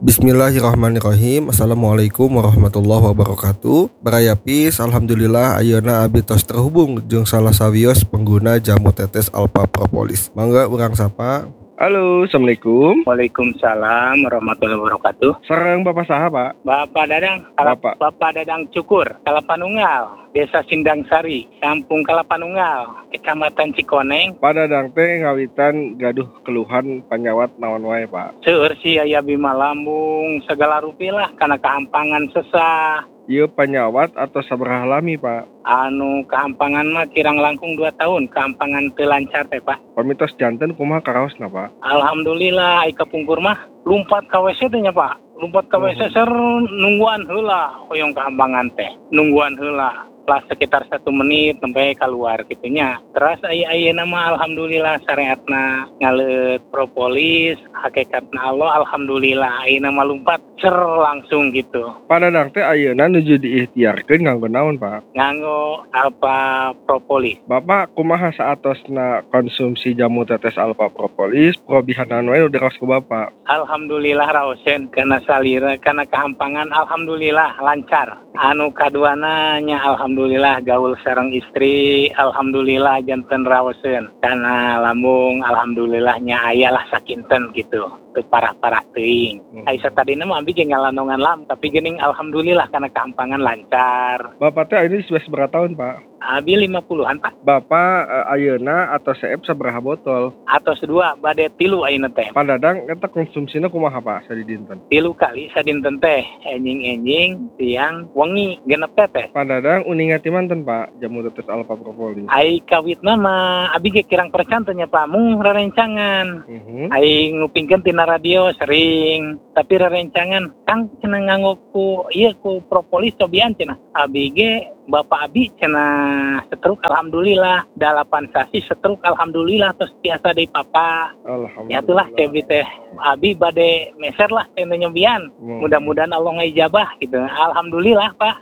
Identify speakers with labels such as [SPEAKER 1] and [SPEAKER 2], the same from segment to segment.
[SPEAKER 1] Bismillahirrahmanirrahim. Assalamualaikum warahmatullahi wabarakatuh. Barayapis, alhamdulillah ayeuna abdi tos terhubung jeung salah sawios pengguna jamu tetes Alpha Propolis. Mangga urang sapa. Halo, assalamualaikum.
[SPEAKER 2] Waalaikumsalam warahmatullahi wabarakatuh.
[SPEAKER 1] Sareng Bapak saha, Pak?
[SPEAKER 2] Bapak Dadang, Bapak Dadang Cukur, Kalapanunggal, Desa Sindang Sari, Kampung Kalapanunggal, Kecamatan Cikoneng.
[SPEAKER 1] Pak Dadang teh ngawitan gaduh keluhan panyawat naon wae, Pak?
[SPEAKER 2] Seueur si aya bima lambung segala rupi lah kana kahampangan sesah.
[SPEAKER 1] Ieu panyawat atau sabaraha lami, Pak?
[SPEAKER 2] Anu kahampangan mah kirang langkung 2 tahun, kahampangan teu lancar teh, Pak.
[SPEAKER 1] Pamitos janten kumaha karaosna, Pak?
[SPEAKER 2] Alhamdulillah ai kapungkur mah lumpat ka WC teh nya, Pak. Lumpat ka WC ser nungguan heula hoyong kahampangan teh. Nungguan heula. Lah sekitar 1 menit sampai keluar gitunya. Terus ayeuna mah alhamdulillah syariatna ngaleut propolis, hakikatna Allah alhamdulillah ayeuna mah lumpat cer langsung gitu.
[SPEAKER 1] Pak Dadang teh ayeuna nuju diikhtiarkeun nganggo naon, Pak?
[SPEAKER 2] Nganggo Alpha Propolis.
[SPEAKER 1] Bapak kumaha saatosna konsumsi jamu tetes Alpha Propolis, probihanan wae udah raos ku Bapak?
[SPEAKER 2] Alhamdulillah raoseun kana salira kana kahampangan alhamdulillah lancar. Anu kaduana nya alhamdulillah gaul sareng istri, alhamdulillah janten raoseun. Kana lambung alhamdulillah nya aya lah sakinten gitu. Teu parah-parah teuing. Ai satadina mah abi ge ngalanongan lam, tapi geuning alhamdulillah kana kahampangan lancar.
[SPEAKER 1] Bapak teh ini sudah seberapa tahun, Pak?
[SPEAKER 2] Abi 50-an, Pak.
[SPEAKER 1] Bapak ayeuna atau seep sabaraha botol?
[SPEAKER 2] Atos 2 bade 3 ayeuna teh.
[SPEAKER 1] Pak Dadang eta konsumsina kumaha, Pak, sadidinten?
[SPEAKER 2] 3 kali sadinten teh, enjing-enjing siang wengi genep teh.
[SPEAKER 1] Pak Dadang uningan ti manten, Pak, jamu tetes Alpha Propolis?
[SPEAKER 2] Ai kawitna mah abi ge kirang percan teh nya, Pak, mung rarencangan. Ai ngupingkeun tina radio sering, tapi rarencangan Kang cenah nganggo ku propolis cobian cenah. Abi ge Bapak abi cenah setruk alhamdulillah, 8 sasi setruk alhamdulillah terus biasa deui papa.
[SPEAKER 1] Alhamdulillah.
[SPEAKER 2] Ya itulah teh abi bade meser lah teh nyobian. Mudah-mudahan Allah ngijabah gitu. Alhamdulillah, Pak.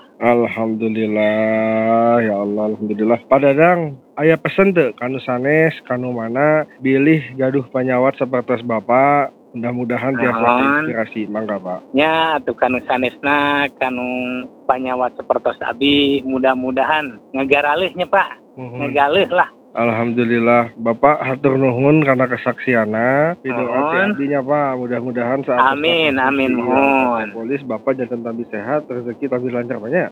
[SPEAKER 1] Alhamdulillah, ya Allah, alhamdulillah. Pak Dadang, aya pesen teu kanu sanes, kanu mana bilih gaduh panyawat sapertos Bapak? Mudah-mudahan tiasa inspirasi, mangga Pak.
[SPEAKER 2] Nya atuh kanu sanesna, kanu panyawat sapertos abi, mudah-mudahan ngegaralihnya, Pak. Ngegalih lah.
[SPEAKER 1] Alhamdulillah, Bapak hatur nuhun karena kesaksiana. Pidoa abdinya, Pak. Mudah-mudahan saat
[SPEAKER 2] amin mohon.
[SPEAKER 1] Polis Bapak jantan tambah sehat, rezeki tambah lancar banyak.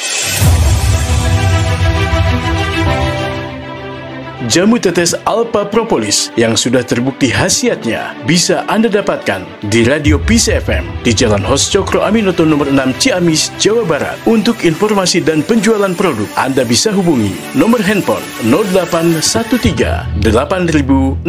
[SPEAKER 3] Jamu tetes Alpha Propolis yang sudah terbukti khasiatnya bisa Anda dapatkan di Radio Peace FM di Jalan Hos Cokro Aminoto nomor 6 Ciamis, Jawa Barat. Untuk informasi dan penjualan produk, Anda bisa hubungi nomor handphone 0813 8000 6860.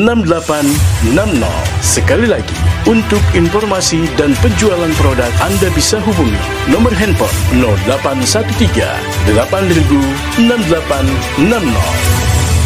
[SPEAKER 3] Sekali lagi, untuk informasi dan penjualan produk, Anda bisa hubungi nomor handphone 0813 8000 6860.